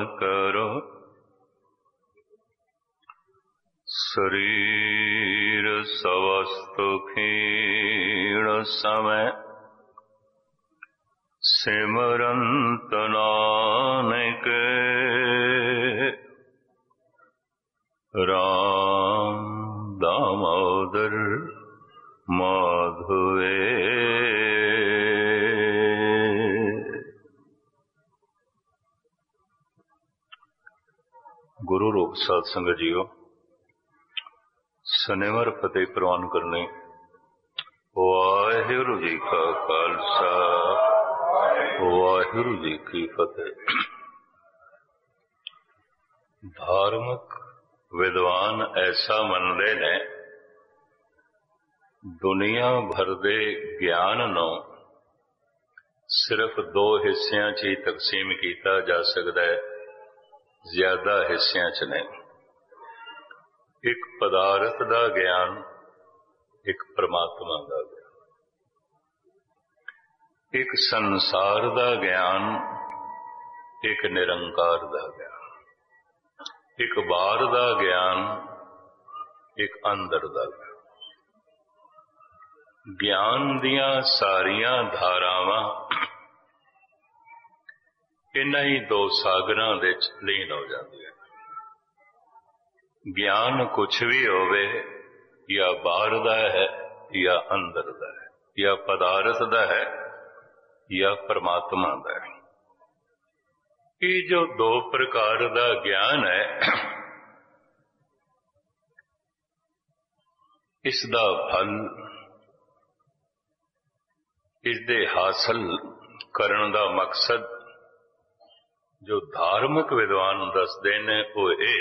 करो शरीर सवस्तु क्षीण समय सिमरंत नानक राम दामोदर माधवे। गुरु रूप साध संगत जीओ, शनिवार फतेह प्रवान करने वाहिगुरू जी का खालसा वाहिगुरू जी की फतेह। धार्मिक विद्वान ऐसा मनते ने दुनिया भर दे ज्ञान नूं सिर्फ दो हिस्सियां च ही तकसीम किया जा सकता है, ज्यादा हिस्सियां च नहीं। एक पदार्थ का ज्ञान, एक परमात्मा का ज्ञान, एक संसार का ज्ञान, एक निरंकार का ज्ञान, एक बाहर का ज्ञान, एक अंदर का ज्ञान। ज्ञान दियां सारियां धारावां इन्हां ही दो सागरां दे विच लीन हो जांदियां। ज्ञान कुछ भी होवे, या बाहर दा है या अंदर दा है, या पदार्थ दा है या परमात्मा दा है। ये जो दो प्रकार का ज्ञान है, इसदा फल, इसदे हासिल करन दा मकसद जो धार्मिक विद्वान दसदे ने वो ये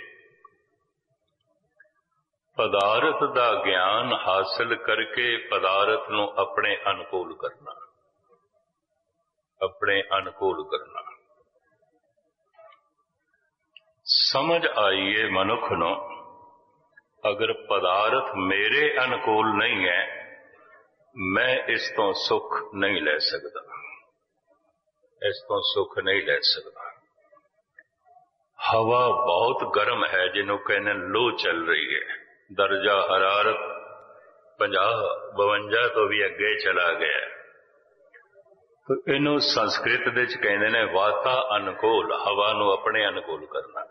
पदार्थ का ज्ञान हासिल करके पदार्थ नूं अपने अनुकूल करना, अपने अनुकूल करना। समझ आइए मनुख नूं, अगर पदार्थ मेरे अनुकूल नहीं है, मैं इस तो सुख नहीं ले सकता, इस तो सुख नहीं ले सकता। हवा बहुत गर्म है, जिन्हों कहने लू चल रही है, दर्जा हरारत 50-52 तो भी अगे चला गया, तो इनू संस्कृत दे च कहते ने वाता अनुकूल, हवा नू अपने अनुकूल करना।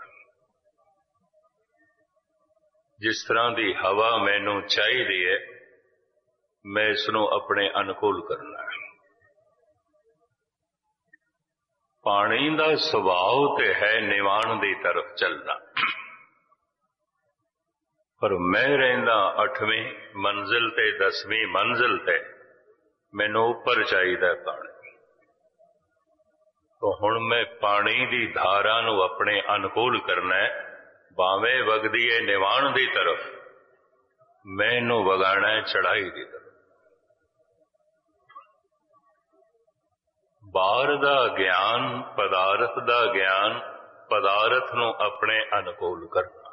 जिस तरह की हवा मैनू चाहिए है, मैं इसनू अपने अनुकूल करना है। पानी का सुभाव तो है निवाण की तरफ चलना, पर मैं रहिंदा 8वीं मंजिल ते 10वीं मंजिल ते, मैनू उपर चाहिए पानी। तो हुण मैं पानी की धारा नू अपने अनुकूल करना है, भावें वगदी है निवाण की तरफ, मैनू वगाना है चढ़ाई की तरफ। बाहर का ज्ञान, पदार्थ का ज्ञान, पदार्थ नूं अपने अनुकूल करना।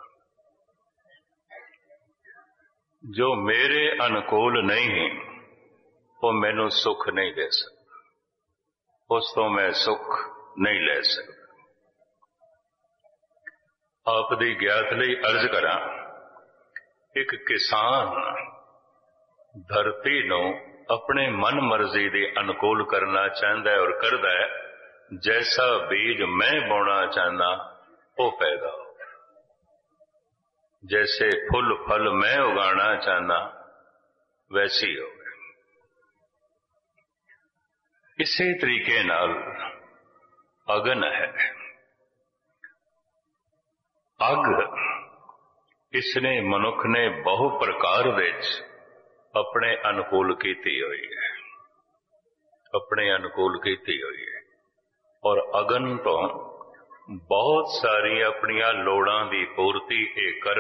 जो मेरे अनुकूल नहीं, वो मैनू सुख नहीं दे सकता, उस तो मैं सुख नहीं ले सकता। आप दी ज्ञात लई अर्ज करा, एक किसान धरती नूं अपने मन मर्जी के अनुकूल करना चाहता है और करता है। जैसा बीज मैं बोना चाहना वो पैदा हो, जैसे फुल फल मैं उगाना चाहना वैसी हो। इसी तरीके नाल अगन है। अग इसने मनुख ने बहु प्रकार विच अपने अनुकूल की हुई है, अपने अनुकूल की हुई है। और अगन तो बहुत सारी अपनिया लोड़ां दी पूर्ति कर